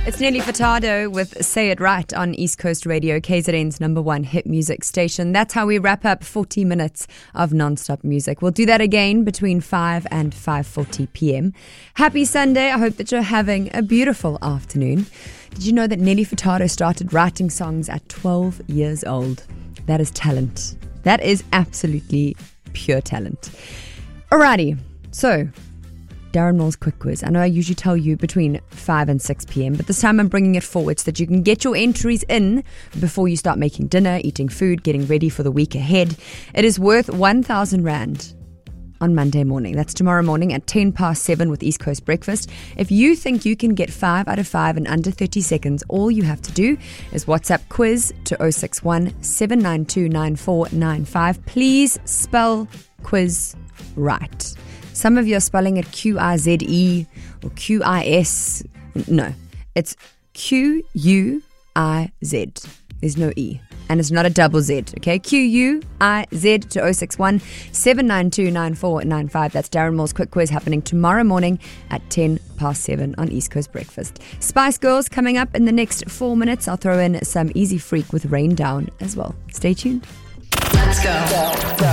It's Nelly Furtado with Say It Right on East Coast Radio, KZN's #1 hit music station. That's how we wrap up 40 minutes of non-stop music. We'll do that again between 5 and 5:40 p.m. Happy Sunday. I hope that you're having a beautiful afternoon. Did you know that Nelly Furtado started writing songs at 12 years old? That is talent. That is absolutely pure talent. Alrighty, so Darren Moore's Quick Quiz. I know I usually tell you between 5 and 6 p.m, but this time I'm bringing it forward so that you can get your entries in before you start making dinner, eating food, getting ready for the week ahead. It is worth 1,000 Rand on Monday morning. That's tomorrow morning at 7:10 with East Coast Breakfast. If you think you can get 5 out of 5 in under 30 seconds, all you have to do is WhatsApp quiz to 061 792 9495. Please spell quiz right. Some of you are spelling it Quize or Qis. No, it's Quiz. There's no E. And it's not a double Z, okay? Quiz to 061 792 9495. That's Darren Moore's Quick Quiz happening tomorrow morning at 7:10 on East Coast Breakfast. Spice Girls coming up in the next 4 minutes. I'll throw in some Easy Freak with Rain Down as well. Stay tuned. Let's go.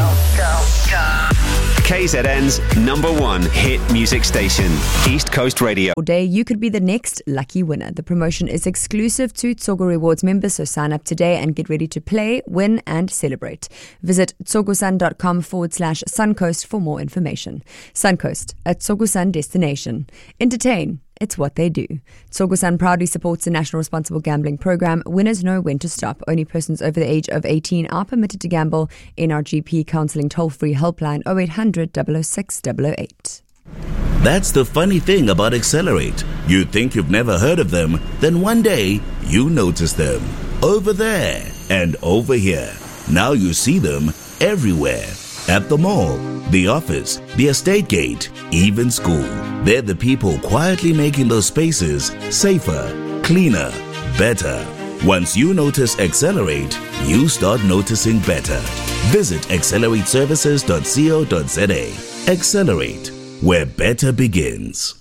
KZN's #1 hit music station, East Coast Radio. Today, you could be the next lucky winner. The promotion is exclusive to Tsogo Rewards members, so sign up today and get ready to play, win, and celebrate. Visit tsogosun.com/Suncoast for more information. Suncoast, a Tsogosun destination. Entertain. It's what they do. Tsogosun proudly supports the National Responsible Gambling Program. Winners know when to stop. Only persons over the age of 18 are permitted to gamble. NRGP Counselling toll-free helpline 0800 006 008. That's the funny thing about Accelerate. You think you've never heard of them, then one day you notice them. Over there and over here. Now you see them everywhere. At the mall, the office, the estate gate, even school. They're the people quietly making those spaces safer, cleaner, better. Once you notice Accelerate, you start noticing better. Visit accelerateservices.co.za. Accelerate, where better begins.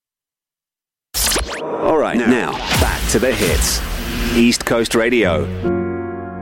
All right, now back to the hits. East Coast Radio.